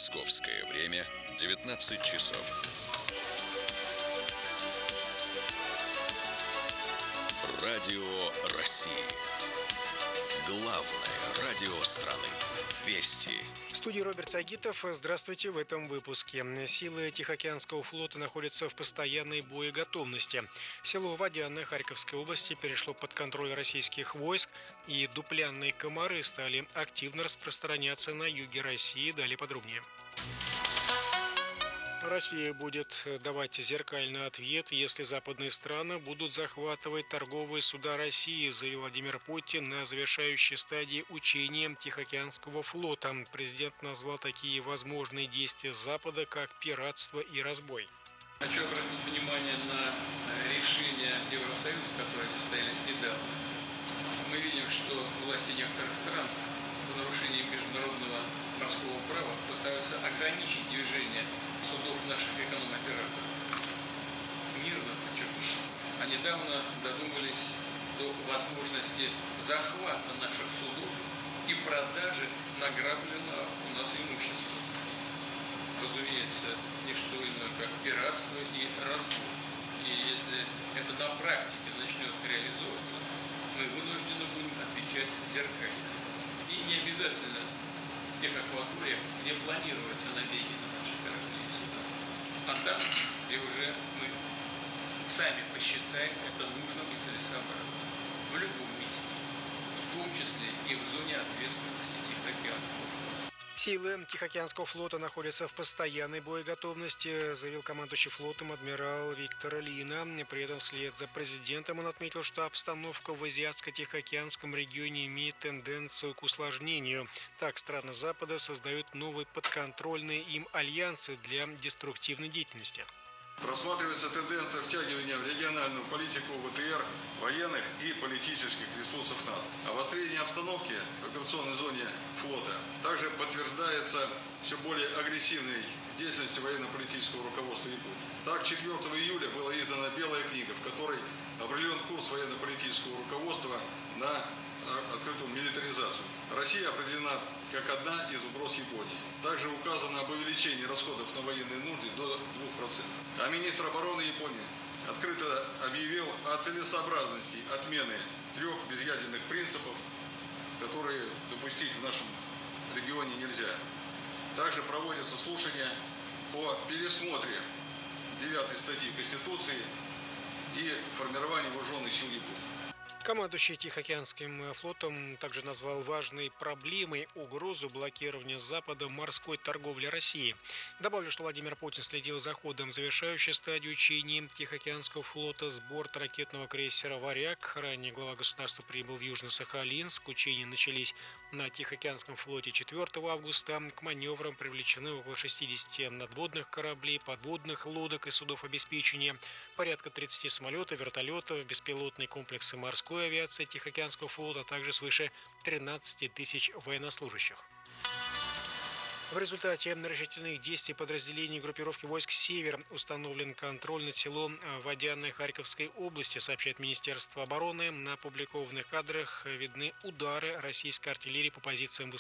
Московское время 19 часов. Радио России. Главное радио страны. Вести. В студии Роберт Сагитов. Здравствуйте. В этом выпуске. Силы Тихоокеанского флота находятся в постоянной боеготовности. Село Водяное Харьковской области перешло под контроль российских войск, и дуплянные комары стали активно распространяться на юге России. Далее подробнее. Россия будет давать зеркальный ответ, если западные страны будут захватывать торговые суда России, заявил Владимир Путин на завершающей стадии учения Тихоокеанского флота. Президент назвал такие возможные действия Запада как пиратство и разбой. Хочу обратить внимание на решения Евросоюза, которые состоялись недавно. Мы видим, что власти некоторых стран в нарушении международного морского права пытаются ограничить движение судов наших эконом-операторов. Мирно, подчеркну. А недавно додумались до возможности захвата наших судов и продажи награбленного у нас имущества. Разумеется, не что иное, как пиратство и разбой. И если это на практике начнет реализовываться, мы вынуждены будем отвечать зеркально. И не обязательно в тех акваториях, где планируется набеги на наши корабли и суда. А там, где уже мы сами посчитаем это нужным и целесообразным. В любом месте, в том числе и в зоне ответственности Тихоокеанского флота. Силы Тихоокеанского флота находятся в постоянной боеготовности, заявил командующий флотом адмирал Виктор Лина. При этом вслед за президентом он отметил, что обстановка в Азиатско-Тихоокеанском регионе имеет тенденцию к усложнению. Так, страны Запада создают новые подконтрольные им альянсы для деструктивной деятельности. Просматривается тенденция втягивания в региональную политику ВТР, военных и политических ресурсов НАТО. Обострение обстановки в операционной зоне флота также подтверждается все более агрессивной деятельностью военно-политического руководства Японии. Так, 4 июля была издана Белая книга, в которой определен курс военно-политического руководства на открытую милитаризацию. Россия определена как одна из угроз Японии. Также указано об увеличении расходов на военные нужды до 2%. А министр обороны Японии открыто объявил о целесообразности отмены 3 безъядерных принципов, которые допустить в нашем регионе нельзя. Также проводятся слушания о пересмотре 9 статьи Конституции и формировании вооруженных сил Японии. Командующий Тихоокеанским флотом также назвал важной проблемой угрозу блокирования с Запада морской торговли России. Добавлю, что Владимир Путин следил за ходом завершающей стадии учений Тихоокеанского флота с борта ракетного крейсера «Варяг». Ранее глава государства прибыл в Южно-Сахалинск. Учения начались на Тихоокеанском флоте 4 августа. К маневрам привлечены около 60 надводных кораблей, подводных лодок и судов обеспечения, порядка 30 самолетов, вертолетов, беспилотные комплексы морской авиации Тихоокеанского флота, а также свыше 13 тысяч военнослужащих. В результате решительных действий подразделений группировки войск «Север» установлен контроль над селом Водяное Харьковской области, сообщает Министерство обороны. На опубликованных кадрах видны удары российской артиллерии по позициям